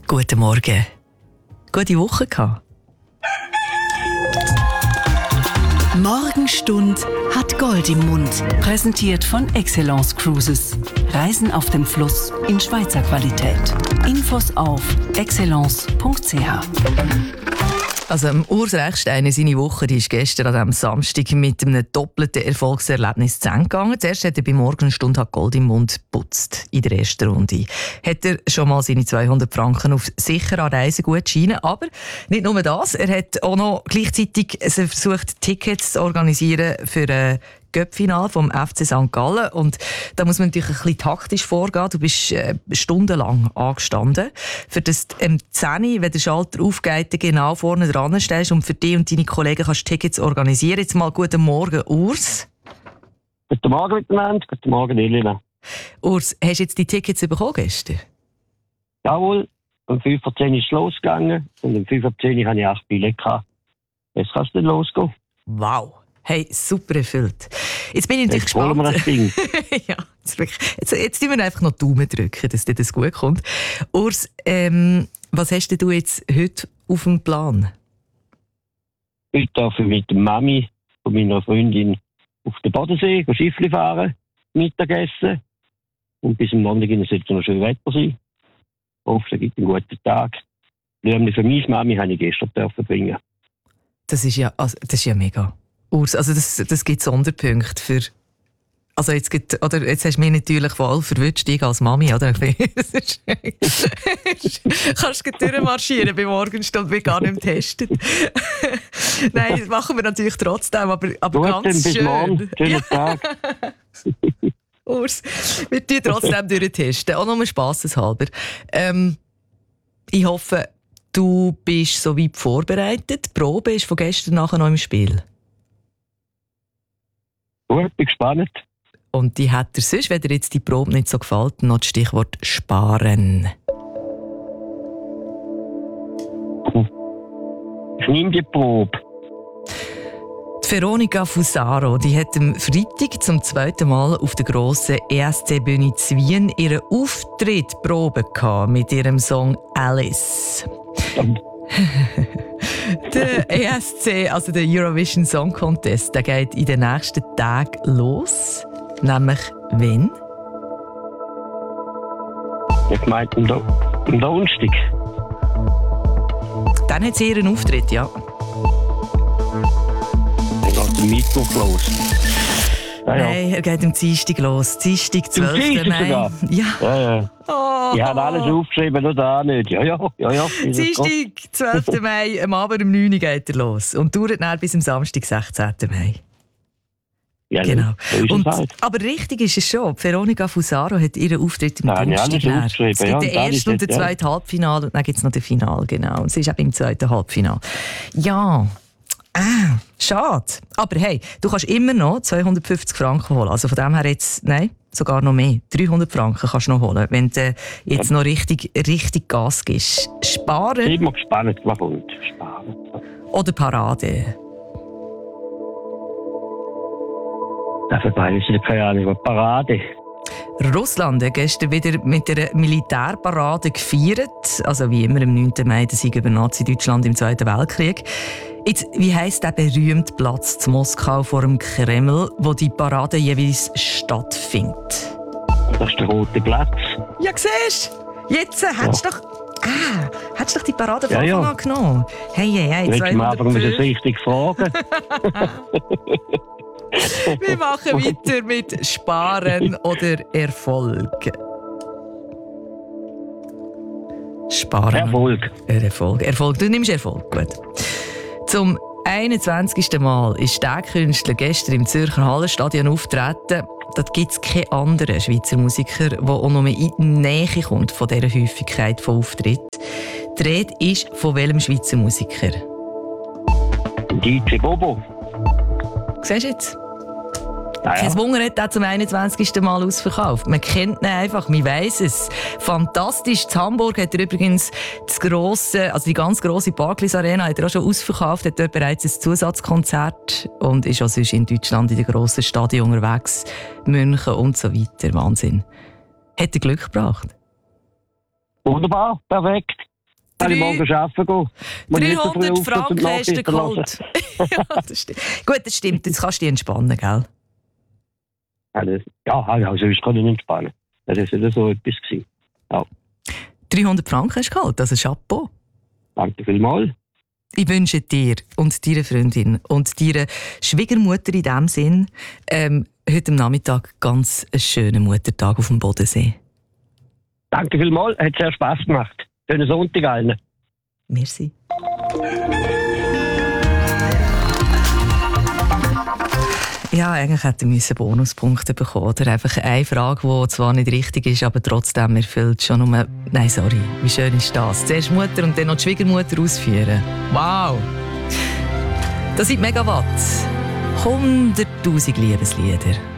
Guten Morgen. Gute Woche gehabt? Morgenstund hat Gold im Mund. Präsentiert von Excellence Cruises. Reisen auf dem Fluss in Schweizer Qualität. Infos auf excellence.ch. Also Urs Rechsteiner, seine Woche, die ist gestern an diesem Samstag mit einem doppelten Erfolgserlebnis zu Ende gegangen. Zuerst hat er bei Morgenstund hat Gold im Mund geputzt in der ersten Runde. Hat er schon mal seine 200 Franken auf sicherer Reisegutscheine. Aber nicht nur das, er hat auch noch gleichzeitig versucht, Tickets zu organisieren für ein Cup-Final vom FC St. Gallen. Und da muss man natürlich ein bisschen taktisch vorgehen. Du bist stundenlang angestanden, für das du 10, wenn der Schalter aufgeht, genau vorne dran stehst und für dich und deine Kollegen kannst Tickets organisieren. Jetzt mal guten Morgen, Urs. Guten Morgen miteinander, guten Morgen Elena. Urs, hast du jetzt die Tickets bekommen gestern? Jawohl, um 5:10 ist es losgegangen und um 5:10 hatte ich 8 Billette gehabt. Jetzt kannst du losgehen. Wow. Hey, super erfüllt. Jetzt bin ich natürlich gespannt. Wir das Ding. Ja, jetzt tun wir einfach noch die Daumen drücken, dass dir das gut kommt. Urs, was hast du jetzt heute auf dem Plan? Heute darf ich mit der Mami von meiner Freundin auf den Bodensee Schiffli fahren, Mittagessen. Und bis am Montag sollte es noch schön Wetter sein. Hoffentlich gibt es einen guten Tag. Nämlich für meine Mami habe ich gestern bringen. Das ist ja mega. Urs, also das gibt Sonderpunkte für. Also jetzt hast du mich natürlich voll verwünscht, ich als Mami, oder? Kannst du durchmarschieren bei Morgenstund, wird gar nicht mehr getestet. Nein, das machen wir natürlich trotzdem, aber gut, ganz bis schön. Morgen, schönen Tag. Urs, wir testen trotzdem durchtesten, auch nur spasseshalber. Ich hoffe, du bist so weit vorbereitet. Die Probe ist von gestern nachher noch im Spiel. Gut, bin gespannt. Und die hat er sonst, wenn dir jetzt die Probe nicht so gefällt, noch das Stichwort sparen. Ich nehme die Probe. Die Veronica Fusaro, die hat am Freitag zum zweiten Mal auf der grossen ESC-Bühne zu Wien ihren Auftrittprobe gehabt mit ihrem Song «Alice». Der ESC, also der Eurovision Song Contest, der geht in den nächsten Tagen los. Nämlich wann? Ich meinte am Donnerstag. Dann hat sie ihren Auftritt, ja. Dann geht der Mittwoch los. Ja. Nein, er geht am Dienstag los. Dienstag, 12. Mai. Ja. Oh. Ich habe alles aufgeschrieben, nur da nicht. Ja. Dienstag, 12. Mai, am Abend um 9 Uhr geht er los. Und dauert dann bis am Samstag, 16. Mai. Ja, genau. Halt. Aber richtig ist es schon. Veronica Fusaro hat ihren Auftritt im Donnerstag. Es gibt den ersten und den zweiten Halbfinale und dann gibt es noch den Finale. Genau. Und sie ist eben im zweiten Halbfinale. Ja. Schade. Aber hey, du kannst immer noch 250 Franken holen. Also von dem her jetzt, nein, sogar noch mehr. 300 Franken kannst du noch holen, wenn du jetzt noch richtig Gas gibst. Sparen. Ich bin immer gespannt, was kommt. Sparen. Oder Parade. Dafür weiß ich keine Ahnung, was Parade. Russland hat gestern wieder mit einer Militärparade gefeiert. Also wie immer am 9. Mai, der Sieg über Nazi-Deutschland im Zweiten Weltkrieg. Jetzt, wie heisst der berühmte Platz zu Moskau vor dem Kreml, wo die Parade jeweils stattfindet? Das ist der Rote Platz. Ja, siehst du? Jetzt hättest du doch die Parade von Anfang an genommen. Hey. Willst du mal einfach das richtig fragen? Wir machen weiter mit Sparen oder Erfolg. Sparen. Erfolg. Du nimmst Erfolg. Gut. Zum 21. Mal ist der Künstler gestern im Zürcher Hallenstadion auftreten. Da gibt es keinen anderen Schweizer Musiker, der auch noch mehr in die Nähe kommt von dieser Häufigkeit von Auftritten. Die Rede ist von welchem Schweizer Musiker? DJ Bobo. Siehst du jetzt? Ja. Kein Wunder hat er zum 21. Mal ausverkauft. Man kennt ihn einfach, man weiss es. Fantastisch. In Hamburg hat er übrigens die ganz grosse Barclays Arena hat er auch schon ausverkauft, hat dort bereits ein Zusatzkonzert und ist auch sonst in Deutschland in den grossen Stadien unterwegs. München und so weiter. Wahnsinn. Hat er Glück gebracht? Wunderbar, perfekt. Kann ich morgen arbeiten gehen? 300 Franken hast du geholt. Ja, das stimmt. Gut, das stimmt. Jetzt kannst du dich entspannen, gell? Ja, sonst kann ich nicht entspannen. Das war ja so etwas. Ja. 300 Franken hast du geholt, also Chapeau. Danke vielmals. Ich wünsche dir und deiner Freundin und deiner Schwiegermutter in diesem Sinn heute am Nachmittag ganz einen schönen Muttertag auf dem Bodensee. Danke vielmals, hat sehr Spass gemacht. Schönen Sonntag allen. Merci. Ja, eigentlich hätte er Bonuspunkte bekommen. Oder einfach eine Frage, die zwar nicht richtig ist, aber trotzdem erfüllt schon nur... Nein, sorry, wie schön ist das? Zuerst Mutter und dann noch die Schwiegermutter ausführen. Wow! Das sind Megawatt. 100'000 Liebeslieder.